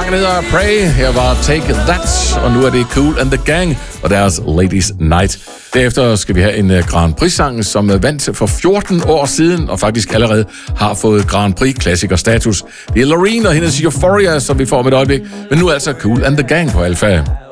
Sangen hedder Pray. Her var Take That, og nu er det Kool and the Gang og deres Ladies Night. Derefter skal vi have en Grand Prix-sang, som vandt for 14 år siden, og faktisk allerede har fået Grand Prix-klassiker-status. Det er Loreen og hendes Euphoria, som vi får om et øjeblik, men nu altså Kool and the Gang på Alpha.